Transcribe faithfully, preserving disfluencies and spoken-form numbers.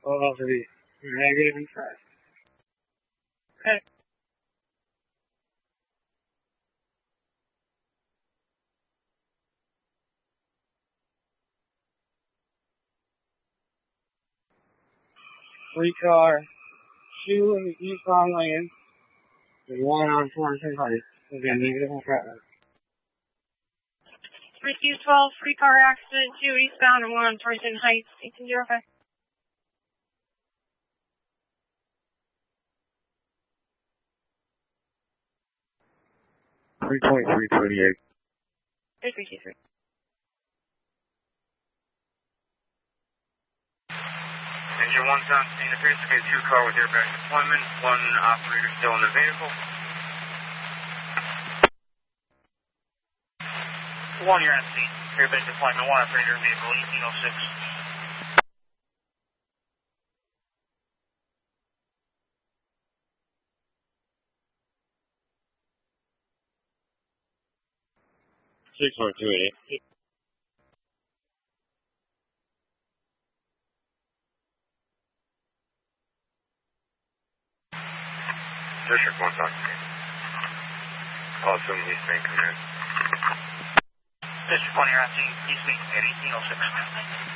Oh, three. Negative and five. Okay. Three car, two in the eastbound lane, and one on Florissant Heights. Again, negative and five. Rescue twelve, three car accident, two eastbound and one on Florissant Heights, eighteen oh five. three point three twenty-eight. three three two three. Engine one sound scene appears to be a two car with airbag deployment. One operator still in the vehicle. One, you're at scene. Airbag deployment, one operator vehicle, eighteen oh six. six one two eight. District one sound scene. I'll assume East Main Command. District one, you're at scene. East Main Command, eighteen oh six.